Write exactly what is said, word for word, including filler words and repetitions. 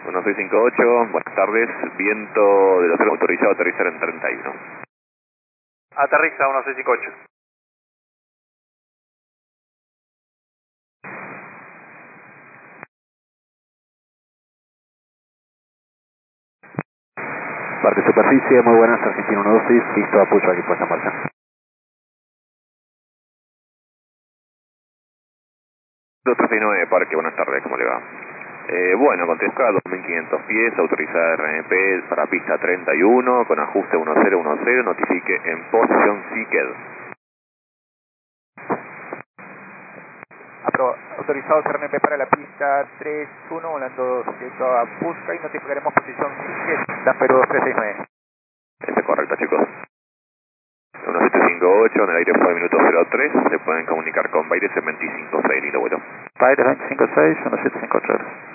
uno seis cinco ocho, buenas tardes, viento de los cielos autorizado a aterrizar en treinta y uno. Aterriza uno seis cinco ocho. Parte superficie, muy buenas, Argentina uno dos seis, listo, apoyo aquí puesta en marcha. dos treinta y nueve, Parque, buenas tardes, ¿cómo le va? Eh, bueno, contesta dos mil quinientos pies, autorizada R M P para pista treinta y uno, con ajuste uno cero uno cero, notifique en posición Seeked. Aprobado. Autorizados R M P para la pista tres uno, volando directo a Busca y notificaremos posición Seeked, Dan Perú dos tres seis nueve. Este es correcto, chicos. uno siete cinco ocho, en el aire fue minuto cero tres, se pueden comunicar con Baires en veinticinco seis, lindo vuelo. Baires veinticinco seis, uno siete cinco ocho.